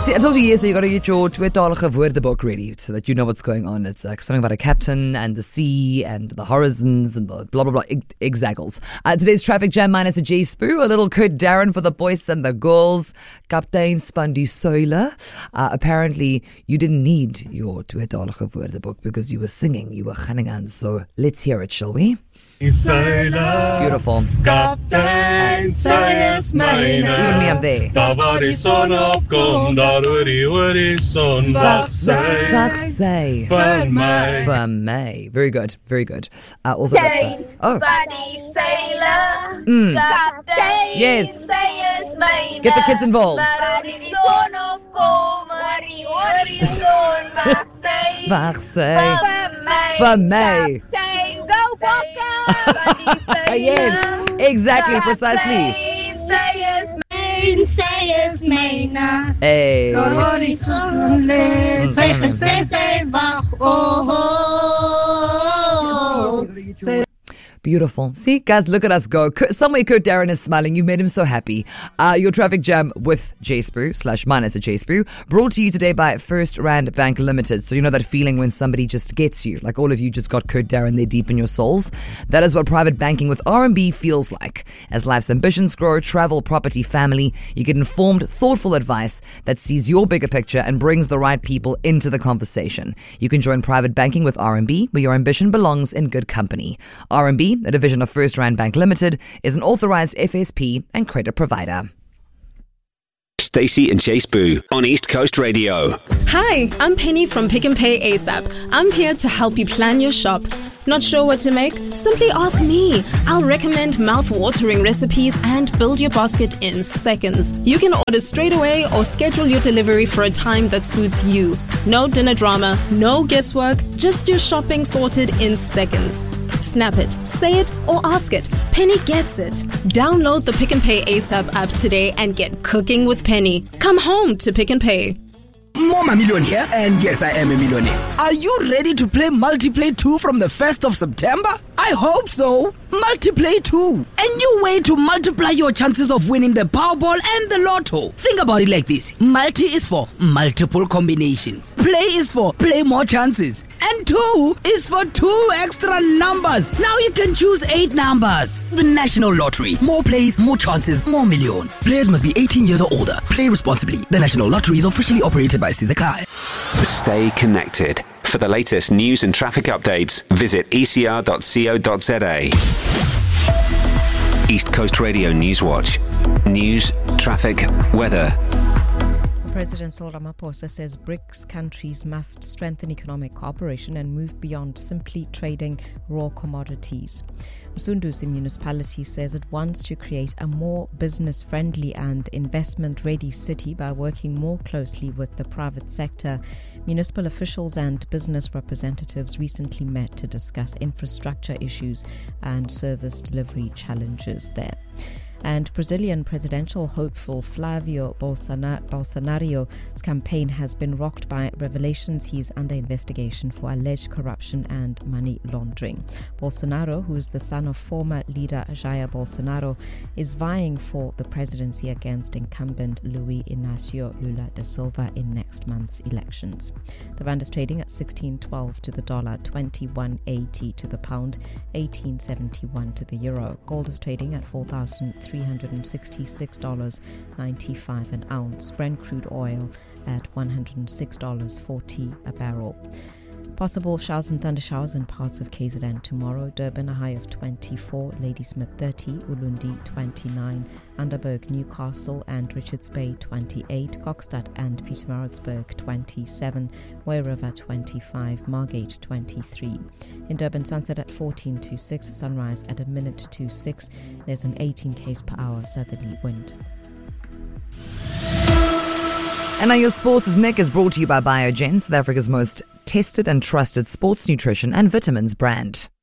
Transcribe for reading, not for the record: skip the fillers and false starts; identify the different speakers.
Speaker 1: See, I told you yesterday you got to get your tweetalige woordeboek ready so that you know what's going on. It's something about a captain and the sea and the horizons and the blah, blah, blah, exaggles. Today's traffic jam minus a J Spoo, a little Kurt Darren for the boys and the girls. Kaptein Spandi Soila. Apparently, you didn't need your tweetalige woordeboek because you were singing, you were gaan. So let's hear it, shall we? Beautiful.
Speaker 2: Kaptein, sy is myne.
Speaker 1: Even me up there.
Speaker 2: Daar waar die son opkom, daar oor die horizon. Wag sy van my.
Speaker 1: For me. Very good, very good. Also, that's
Speaker 3: Bunny sailor. Kaptein,
Speaker 1: Yes.
Speaker 3: sy is myne.
Speaker 1: Get the kids involved.
Speaker 3: Waar die son opkom, maar die horizon. Wag sy
Speaker 1: For me.
Speaker 3: Kaptein, go Bokke. Bunny sailor.
Speaker 1: Yes, exactly, precisely.
Speaker 3: Kaptein, sy is myne.
Speaker 1: Hey.
Speaker 3: Horizon lê. Sy wag.
Speaker 1: Beautiful. See, guys, look at us go. Somewhere Kurt Darren is smiling. You've made him so happy. Your traffic jam with JSPRU / minus a JSPRU brought to you today by First Rand Bank Limited. So you know that feeling when somebody just gets you, like all of you just got Kurt Darren there deep in your souls. That is what private banking with RMB feels like. As life's ambitions grow, travel, property, family, you get informed, thoughtful advice that sees your bigger picture and brings the right people into the conversation. You can join private banking with RMB, where your ambition belongs in good company. RMB, a division of First Rand Bank Limited, is an authorized FSP and credit provider.
Speaker 4: Stacey and Chase Boo on East Coast Radio.
Speaker 5: Hi, I'm Penny from Pick and Pay ASAP. I'm here to help you plan your shop. Not sure what to make? Simply ask me. I'll recommend mouth-watering recipes and build your basket in seconds. You can order straight away or schedule your delivery for a time that suits you. No dinner drama, no guesswork, just your shopping sorted in seconds. Snap it, say it, or ask it. Penny gets it. Download the Pick and Pay ASAP app today and get cooking with Penny. Come home to Pick and Pay.
Speaker 6: Mama Million here, and yes, I am a millionaire. Are you ready to play Multiplay 2 from the 1st of September? I hope so. Multiplay 2, a new way to multiply your chances of winning the Powerball and the Lotto. Think about it like this. Multi is for multiple combinations. Play is for play more chances. And 2 is for 2 extra numbers. Now you can choose 8 numbers. The National Lottery. More plays, more chances, more millions. Players must be 18 years or older. Play responsibly. The National Lottery is officially operated by Sizakai.
Speaker 4: Stay connected. For the latest news and traffic updates, visit ecr.co.za. East Coast Radio Newswatch. News, traffic, weather.
Speaker 7: President Cyril Ramaphosa says BRICS countries must strengthen economic cooperation and move beyond simply trading raw commodities. Msunduzi municipality says it wants to create a more business-friendly and investment-ready city by working more closely with the private sector. Municipal officials and business representatives recently met to discuss infrastructure issues and service delivery challenges there. And Brazilian presidential hopeful Flavio Bolsonaro's campaign has been rocked by revelations he's under investigation for alleged corruption and money laundering. Bolsonaro, who is the son of former leader Jair Bolsonaro, is vying for the presidency against incumbent Luiz Inácio Lula da Silva in next month's elections. The rand is trading at 16.12 to the dollar, 21.80 to the pound, 18.71 to the euro. Gold is trading at $4,366.95 an ounce. Brent crude oil at $106.40 a barrel. Possible showers and thunder showers in parts of KZN tomorrow. Durban a high of 24, Ladysmith 30, Ulundi 29, Underberg, Newcastle and Richards Bay 28, Kokstad and Pietermaritzburg 27, Way River 25, Margate 23. In Durban, sunset at 14 to 6, sunrise at 1 to 6. There's an 18 km per hour southerly wind.
Speaker 1: And now your Sports with Nick is brought to you by Biogen, South Africa's most tested and trusted sports nutrition and vitamins brand.